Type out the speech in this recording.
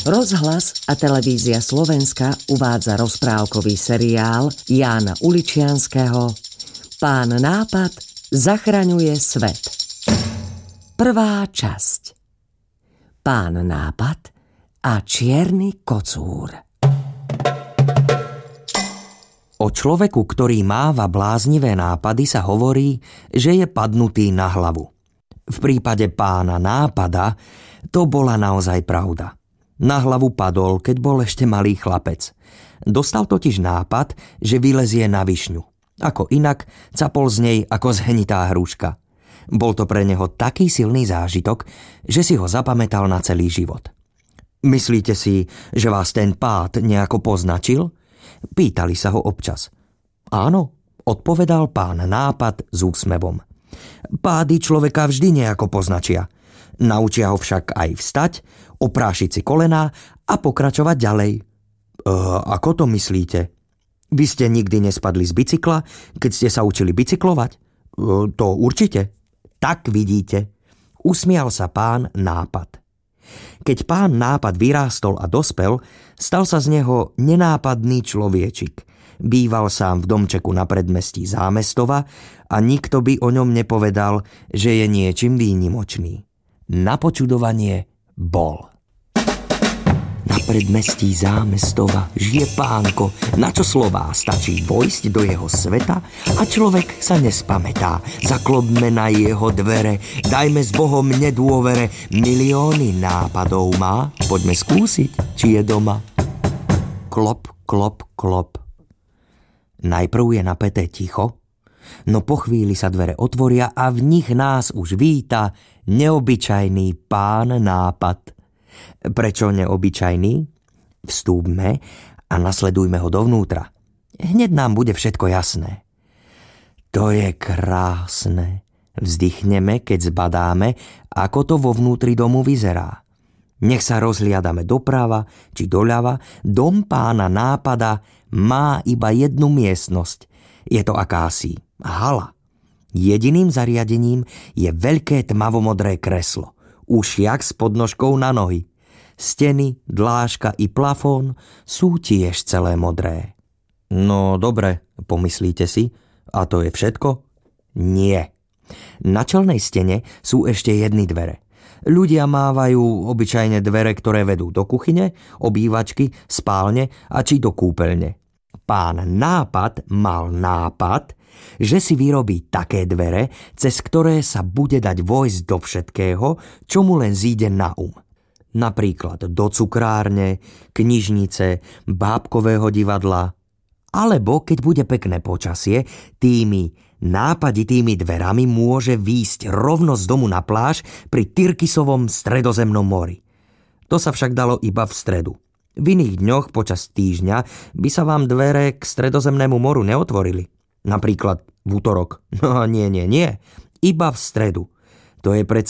Rozhlas a televízia Slovenska uvádza rozprávkový seriál Jána Uličianskeho Pán Nápad zachraňuje svet. Prvá časť. Pán Nápad a čierny kocúr. O človeku, ktorý máva bláznivé nápady, sa hovorí, že je padnutý na hlavu. V prípade pána Nápada to bola naozaj pravda. Na hlavu padol, keď bol ešte malý chlapec. Dostal totiž nápad, že vylezie na višňu. Ako inak, capol z nej ako zhenitá hruška. Bol to pre neho taký silný zážitok, že si ho zapamätal na celý život. Myslíte si, že vás ten pád nejako poznačil? Pýtali sa ho občas. Áno, odpovedal pán Nápad s úsmevom. Pády človeka vždy nejako poznačia. Naučia ho však aj vstať, oprášiť si kolená a pokračovať ďalej. Ako to myslíte? Vy ste nikdy nespadli z bicykla, keď ste sa učili bicyklovať? To určite. Tak vidíte. Usmial sa pán Nápad. Keď pán Nápad vyrástol a dospel, stal sa z neho nenápadný človečik. Býval sám v domčeku na predmestí Zámestova a nikto by o ňom nepovedal, že je niečím výnimočný. Na počudovanie bol. Na predmestí Zámestova žije pánko, na čo slová stačí vojsť do jeho sveta a človek sa nespamätá. Zaklopme na jeho dvere, dajme s Bohom nedôvere, milióny nápadov má, poďme skúsiť, či je doma. Klop, klop, klop. Najprv je napäté ticho, no po chvíli sa dvere otvoria a v nich nás už víta neobyčajný pán Nápad. Prečo neobyčajný? Vstúpme a nasledujme ho dovnútra. Hneď nám bude všetko jasné. To je krásne, vzdychneme, keď zbadáme, ako to vo vnútri domu vyzerá. Nech sa rozhliadame doprava či doľava, dom pána Nápada má iba jednu miestnosť. Je to akási hala. Jediným zariadením je veľké tmavomodré kreslo, ušiak s podnožkou na nohy. Steny, dlážka i plafón sú tiež celé modré. No dobre, pomyslíte si, a to je všetko? Nie. Na čelnej stene sú ešte jedny dvere. Ľudia mávajú obyčajne dvere, ktoré vedú do kuchyne, obývačky, spálne a či do kúpeľne. Pán Nápad mal nápad, že si vyrobí také dvere, cez ktoré sa bude dať vojsť do všetkého, čo mu len zíde na Napríklad do cukrárne, knižnice, bábkového divadla. Alebo keď bude pekné počasie, tými nápaditými dverami môže výjsť rovno z domu na pláž pri Tyrkisovom stredozemnom mori. To sa však dalo iba v stredu. V iných dňoch počas týždňa by sa vám dvere k stredozemnému moru neotvorili. Napríklad v utorok. No nie. Iba v stredu. To je predsa